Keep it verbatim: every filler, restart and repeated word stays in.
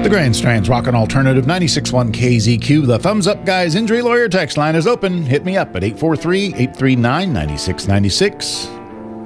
The Grand Strand's Rockin' Alternative ninety-six point one K Z Q. The Thumbs Up Guys Injury Lawyer text line is open. Hit me up at eight four three, eight three nine, nine six nine six.